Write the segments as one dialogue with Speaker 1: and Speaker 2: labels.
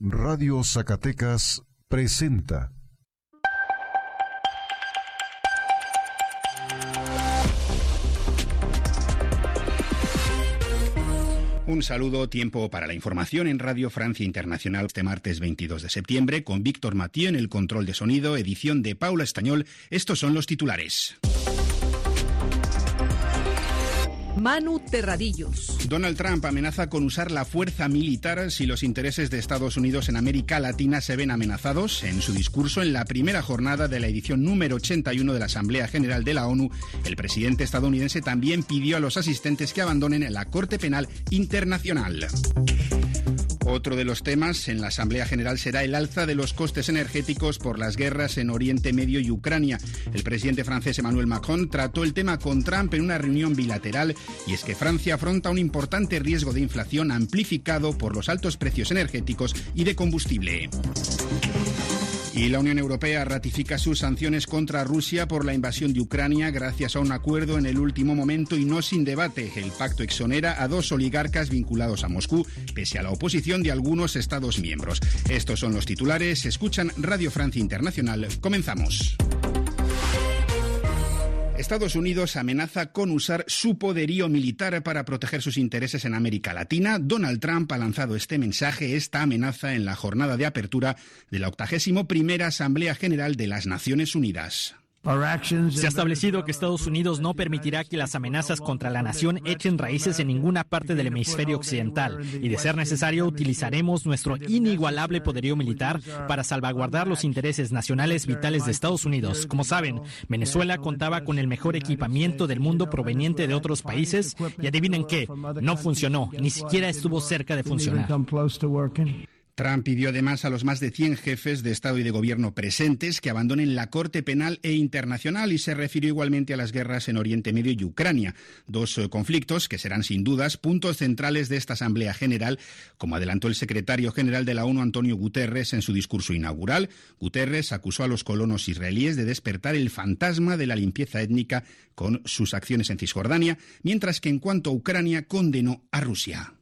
Speaker 1: Radio Zacatecas presenta.
Speaker 2: Un saludo, tiempo para la información en Radio Francia Internacional este martes 22 de septiembre con Víctor Mathieu en el control de sonido, edición de Paula Estañol. Estos son los titulares.
Speaker 3: Manu Terradillos.
Speaker 2: Donald Trump amenaza con usar la fuerza militar si los intereses de Estados Unidos en América Latina se ven amenazados. En su discurso en la primera jornada de la edición número 81 de la Asamblea General de la ONU, el presidente estadounidense también pidió a los asistentes que abandonen la Corte Penal Internacional. Otro de los temas en la Asamblea General será el alza de los costes energéticos por las guerras en Oriente Medio y Ucrania. El presidente francés Emmanuel Macron trató el tema con Trump en una reunión bilateral, y es que Francia afronta un importante riesgo de inflación amplificado por los altos precios energéticos y de combustible. Y la Unión Europea ratifica sus sanciones contra Rusia por la invasión de Ucrania gracias a un acuerdo en el último momento y no sin debate. El pacto exonera a 2 oligarcas vinculados a Moscú, pese a la oposición de algunos Estados miembros. Estos son los titulares. Escuchan Radio Francia Internacional. Comenzamos. Estados Unidos amenaza con usar su poderío militar para proteger sus intereses en América Latina. Donald Trump ha lanzado este mensaje, esta amenaza, en la jornada de apertura de la 81ª Asamblea General de las Naciones Unidas.
Speaker 4: Se ha establecido que Estados Unidos no permitirá que las amenazas contra la nación echen raíces en ninguna parte del hemisferio occidental y, de ser necesario, utilizaremos nuestro inigualable poderío militar para salvaguardar los intereses nacionales vitales de Estados Unidos. Como saben, Venezuela contaba con el mejor equipamiento del mundo proveniente de otros países y adivinen qué, no funcionó, ni siquiera estuvo cerca de funcionar.
Speaker 2: Trump pidió además a los más de 100 jefes de Estado y de Gobierno presentes que abandonen la Corte Penal e Internacional, y se refirió igualmente a las guerras en Oriente Medio y Ucrania, 2 conflictos que serán sin dudas puntos centrales de esta Asamblea General, como adelantó el secretario general de la ONU, Antonio Guterres, en su discurso inaugural. Guterres acusó a los colonos israelíes de despertar el fantasma de la limpieza étnica con sus acciones en Cisjordania, mientras que en cuanto a Ucrania condenó a Rusia.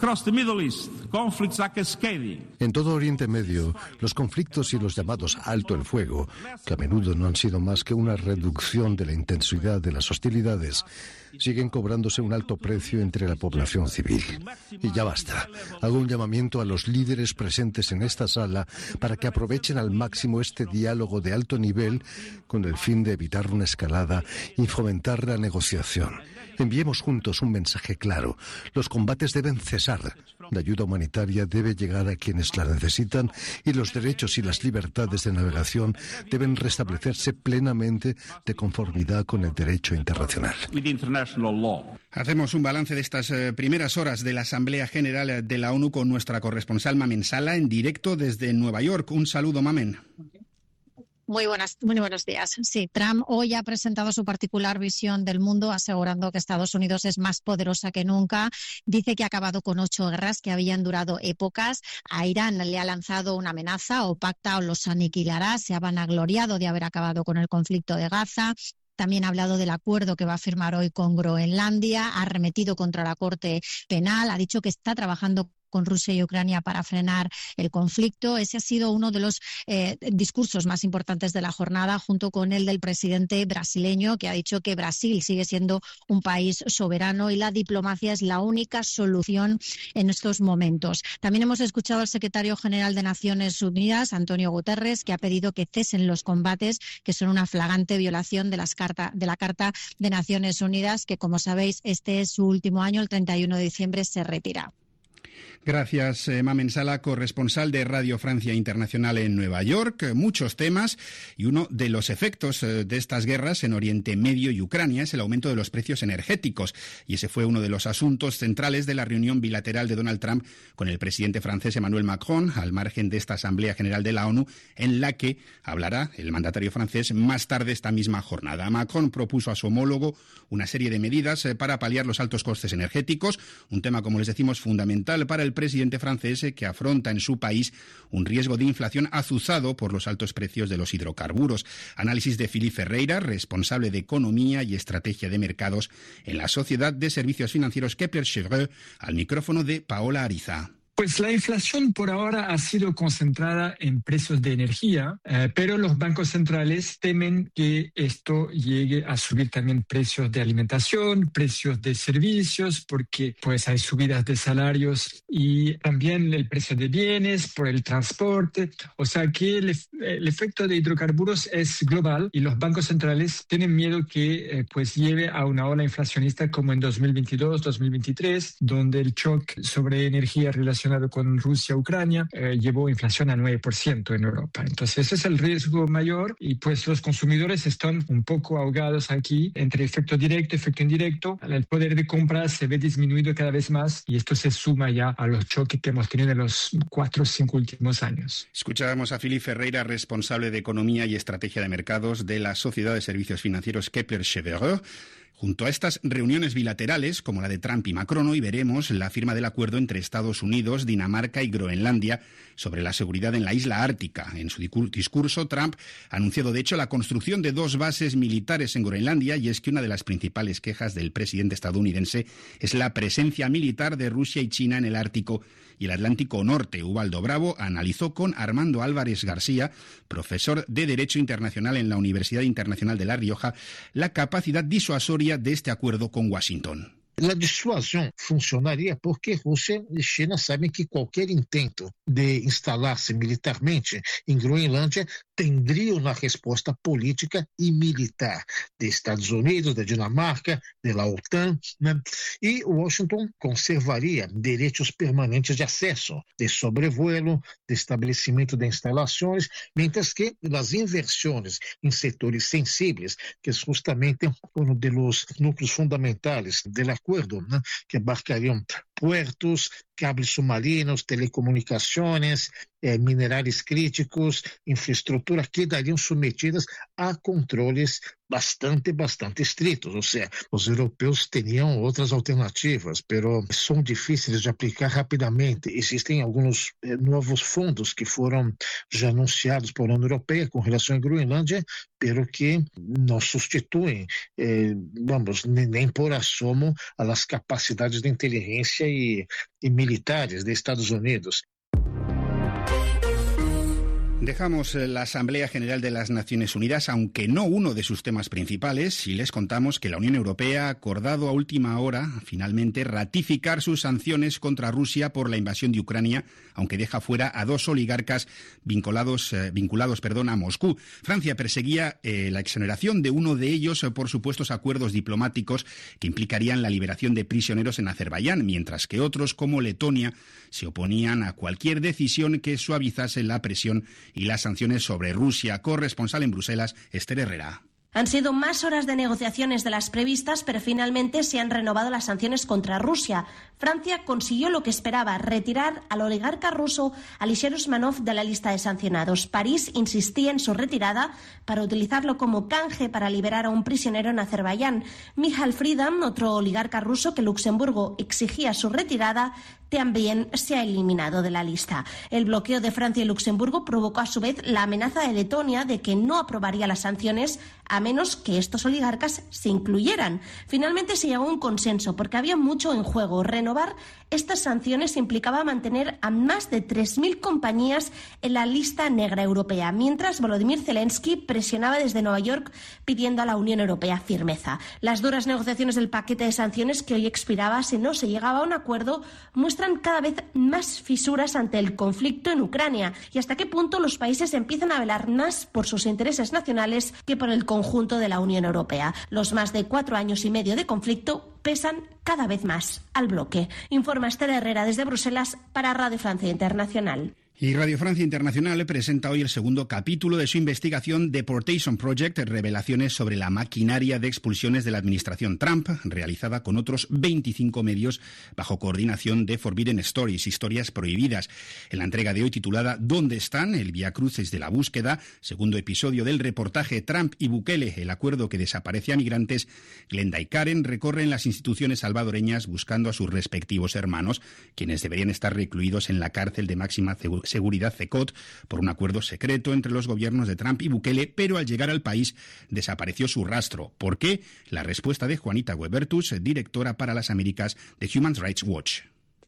Speaker 5: En todo Oriente Medio, los conflictos y los llamados alto el fuego, que a menudo no han sido más que una reducción de la intensidad de las hostilidades, siguen cobrándose un alto precio entre la población civil. Y ya basta. Hago un llamamiento a los líderes presentes en esta sala para que aprovechen al máximo este diálogo de alto nivel con el fin de evitar una escalada y fomentar la negociación. Enviemos juntos un mensaje claro. Los combates deben cesar. La ayuda humanitaria debe llegar a quienes la necesitan y los derechos y las libertades de navegación deben restablecerse plenamente de conformidad con el derecho internacional.
Speaker 2: Hacemos un balance de estas primeras horas de la Asamblea General de la ONU con nuestra corresponsal Mamen Sala en directo desde Nueva York. Un saludo, Mamen.
Speaker 6: Muy buenos días. Sí, Trump hoy ha presentado su particular visión del mundo, asegurando que Estados Unidos es más poderosa que nunca. Dice que ha acabado con 8 guerras que habían durado épocas. A Irán le ha lanzado una amenaza: o pacta o los aniquilará. Se ha vanagloriado de haber acabado con el conflicto de Gaza. También ha hablado del acuerdo que va a firmar hoy con Groenlandia. Ha arremetido contra la Corte Penal. Ha dicho que está trabajando con Rusia y Ucrania para frenar el conflicto. Ese ha sido uno de los discursos más importantes de la jornada, junto con el del presidente brasileño, que ha dicho que Brasil sigue siendo un país soberano y la diplomacia es la única solución en estos momentos. También hemos escuchado al secretario general de Naciones Unidas, Antonio Guterres, que ha pedido que cesen los combates, que son una flagrante violación de la Carta de Naciones Unidas, que, como sabéis, este es su último año. El 31 de diciembre se retira.
Speaker 2: Gracias, Mamen Sala, corresponsal de Radio Francia Internacional en Nueva York. Muchos temas, y uno de los efectos de estas guerras en Oriente Medio y Ucrania es el aumento de los precios energéticos, y ese fue uno de los asuntos centrales de la reunión bilateral de Donald Trump con el presidente francés Emmanuel Macron, al margen de esta Asamblea General de la ONU, en la que hablará el mandatario francés más tarde esta misma jornada. Macron propuso a su homólogo una serie de medidas para paliar los altos costes energéticos, un tema, como les decimos, fundamental para el presidente francés, que afronta en su país un riesgo de inflación azuzado por los altos precios de los hidrocarburos. Análisis de Philippe Ferreira, responsable de Economía y Estrategia de Mercados en la Sociedad de Servicios Financieros Kepler Chevreux, al micrófono de Paola Ariza.
Speaker 7: Pues la inflación por ahora ha sido concentrada en precios de energía, pero los bancos centrales temen que esto llegue a subir también precios de alimentación, precios de servicios, porque pues hay subidas de salarios y también el precio de bienes por el transporte. O sea que el efecto de hidrocarburos es global y los bancos centrales tienen miedo que pues lleve a una ola inflacionista como en 2022, 2023, donde el shock sobre energía relacionado con Rusia-Ucrania llevó inflación a 9% en Europa. Entonces ese es el riesgo mayor y pues los consumidores están un poco ahogados aquí entre efecto directo y efecto indirecto. El poder de compra se ve disminuido cada vez más y esto se suma ya a los choques que hemos tenido en los 4 o 5 últimos años.
Speaker 2: Escuchábamos a Philippe Ferreira, responsable de Economía y Estrategia de Mercados de la Sociedad de Servicios Financieros Kepler Cheuvreux. Junto a estas reuniones bilaterales, como la de Trump y Macron, hoy veremos la firma del acuerdo entre Estados Unidos, Dinamarca y Groenlandia sobre la seguridad en la isla ártica. En su discurso, Trump ha anunciado, de hecho, la construcción de 2 bases militares en Groenlandia, y es que una de las principales quejas del presidente estadounidense es la presencia militar de Rusia y China en el Ártico y el Atlántico Norte. Ubaldo Bravo analizó con Armando Álvarez García, profesor de Derecho Internacional en la Universidad Internacional de La Rioja, la capacidad disuasoria de este acuerdo con Washington.
Speaker 8: La disuasão funcionaria porque Rússia e China sabem que qualquer intento de instalar-se militarmente em Groenlândia tendria uma resposta política e militar de Estados Unidos, da Dinamarca, da OTAN, né? E Washington conservaria direitos permanentes de acesso, de sobrevuelo, de estabelecimento de instalações, mientras que as inversões em setores sensíveis, que é justamente um dos núcleos fundamentais do acordo, né? Que abarcariam puertos, cables submarinos, telecomunicações, minerais críticos, infraestrutura, quedariam submetidas a controles bastante estritos. Ou seja, os europeus teriam outras alternativas, pero são difíceis de aplicar rapidamente. Existem alguns novos fundos que foram já anunciados por União Europeia com relação à Groenlândia, pero que não substituem, nem por assomo as capacidades de inteligência e militares de Estados Unidos.
Speaker 2: Dejamos la Asamblea General de las Naciones Unidas, aunque no uno de sus temas principales, y les contamos que la Unión Europea ha acordado a última hora, finalmente, ratificar sus sanciones contra Rusia por la invasión de Ucrania, aunque deja fuera a 2 oligarcas vinculados a Moscú. Francia perseguía la exoneración de uno de ellos por supuestos acuerdos diplomáticos que implicarían la liberación de prisioneros en Azerbaiyán, mientras que otros, como Letonia, se oponían a cualquier decisión que suavizase la presión y las sanciones sobre Rusia. Corresponsal en Bruselas, Esther Herrera.
Speaker 9: Han sido más horas de negociaciones de las previstas, pero finalmente se han renovado las sanciones contra Rusia. Francia consiguió lo que esperaba, retirar al oligarca ruso Alisher Usmanov de la lista de sancionados. París insistía en su retirada para utilizarlo como canje para liberar a un prisionero en Azerbaiyán. Michal Friedan, otro oligarca ruso que Luxemburgo exigía su retirada, también se ha eliminado de la lista. El bloqueo de Francia y Luxemburgo provocó a su vez la amenaza de Letonia de que no aprobaría las sanciones a menos que estos oligarcas se incluyeran. Finalmente se llegó a un consenso porque había mucho en juego. Renovar estas sanciones implicaba mantener a más de 3.000 compañías en la lista negra europea, mientras Volodymyr Zelensky presionaba desde Nueva York pidiendo a la Unión Europea firmeza. Las duras negociaciones del paquete de sanciones que hoy expiraba, si no se llegaba a un acuerdo, muestran cada vez más fisuras ante el conflicto en Ucrania y hasta qué punto los países empiezan a velar más por sus intereses nacionales que por el conjunto de la Unión Europea. Los más de 4 años y medio de conflicto pesan cada vez más al bloque. Informa Esther Herrera desde Bruselas para Radio Francia Internacional.
Speaker 2: Y Radio Francia Internacional presenta hoy el segundo capítulo de su investigación Deportation Project, revelaciones sobre la maquinaria de expulsiones de la administración Trump, realizada con otros 25 medios bajo coordinación de Forbidden Stories, historias prohibidas. En la entrega de hoy titulada ¿Dónde están? El viacrucis de la búsqueda, segundo episodio del reportaje Trump y Bukele, el acuerdo que desaparece a migrantes, Glenda y Karen recorren las instituciones salvadoreñas buscando a sus respectivos hermanos, quienes deberían estar recluidos en la cárcel de máxima seguridad CECOT por un acuerdo secreto entre los gobiernos de Trump y Bukele, pero al llegar al país desapareció su rastro. ¿Por qué? La respuesta de Juanita Huebertus, directora para las Américas de Human Rights Watch.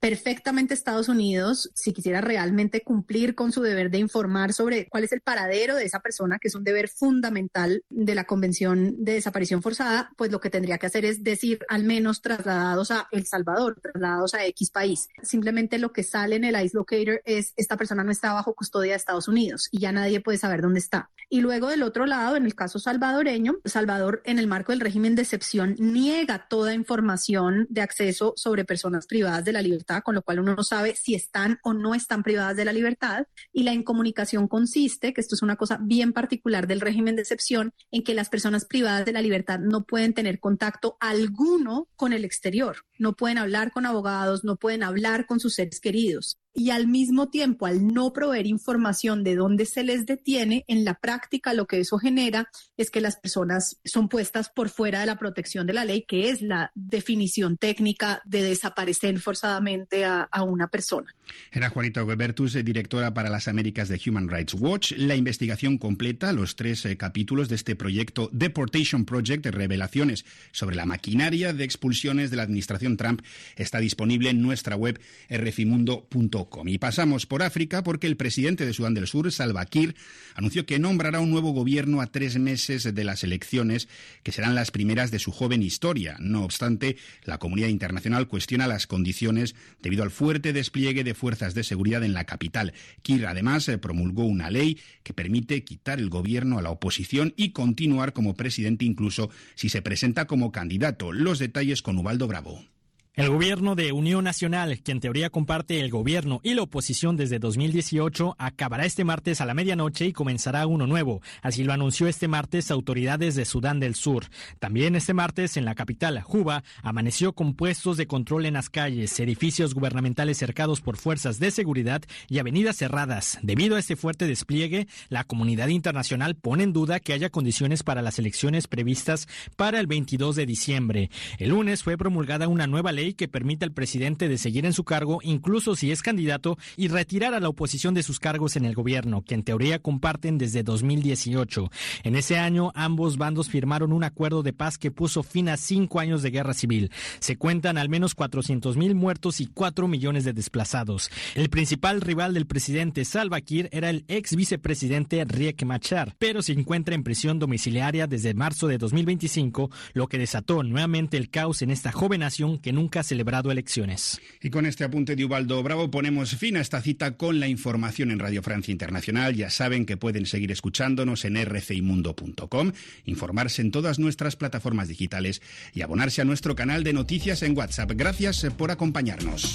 Speaker 10: perfectamente Estados Unidos, si quisiera realmente cumplir con su deber de informar sobre cuál es el paradero de esa persona, que es un deber fundamental de la Convención de Desaparición Forzada, pues lo que tendría que hacer es decir, al menos trasladados a El Salvador, trasladados a X país. Simplemente lo que sale en el ICE Locator es esta persona no está bajo custodia de Estados Unidos y ya nadie puede saber dónde está. Y luego del otro lado, en el caso salvadoreño, Salvador, en el marco del régimen de excepción, niega toda información de acceso sobre personas privadas de la libertad, con lo cual uno no sabe si están o no están privadas de la libertad. Y la incomunicación consiste, que esto es una cosa bien particular del régimen de excepción, en que las personas privadas de la libertad no pueden tener contacto alguno con el exterior, no pueden hablar con abogados, no pueden hablar con sus seres queridos. Y al mismo tiempo, al no proveer información de dónde se les detiene, en la práctica lo que eso genera es que las personas son puestas por fuera de la protección de la ley, que es la definición técnica de desaparecer forzadamente a una persona.
Speaker 2: Era Juanita Hubertus, directora para las Américas de Human Rights Watch. La investigación completa, los 3 capítulos de este proyecto Deportation Project, revelaciones sobre la maquinaria de expulsiones de la administración Trump, está disponible en nuestra web rfimundo.com. Y pasamos por África porque el presidente de Sudán del Sur, Salva Kiir, anunció que nombrará un nuevo gobierno a 3 meses de las elecciones, que serán las primeras de su joven historia. No obstante, la comunidad internacional cuestiona las condiciones debido al fuerte despliegue de fuerzas de seguridad en la capital. Kiir, además, promulgó una ley que permite quitar el gobierno a la oposición y continuar como presidente incluso si se presenta como candidato. Los detalles con Ubaldo Bravo.
Speaker 4: El gobierno de Unión Nacional, que en teoría comparte el gobierno y la oposición desde 2018, acabará este martes a la medianoche y comenzará uno nuevo. Así lo anunció este martes autoridades de Sudán del Sur. También este martes en la capital, Juba, amaneció con puestos de control en las calles, edificios gubernamentales cercados por fuerzas de seguridad y avenidas cerradas. Debido a este fuerte despliegue, la comunidad internacional pone en duda que haya condiciones para las elecciones previstas para el 22 de diciembre. El lunes fue promulgada una nueva ley que permite al presidente de seguir en su cargo incluso si es candidato y retirar a la oposición de sus cargos en el gobierno, que en teoría comparten desde 2018. En ese año, ambos bandos firmaron un acuerdo de paz que puso fin a 5 años de guerra civil. Se cuentan al menos 400,000 muertos y 4 millones de desplazados. El principal rival del presidente Salva Kiir era el ex vicepresidente Riek Machar, pero se encuentra en prisión domiciliaria desde marzo de 2025, lo que desató nuevamente el caos en esta joven nación que nunca ha celebrado elecciones.
Speaker 2: Y con este apunte de Ubaldo Bravo ponemos fin a esta cita con la información en Radio Francia Internacional. Ya saben que pueden seguir escuchándonos en rcimundo.com, informarse en todas nuestras plataformas digitales y abonarse a nuestro canal de noticias en WhatsApp. Gracias por acompañarnos.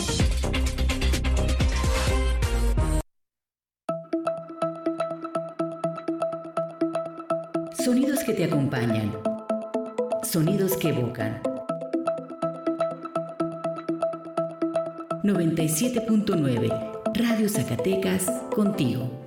Speaker 11: Sonidos que te acompañan. Sonidos que evocan. 97.9 Radio Zacatecas, contigo.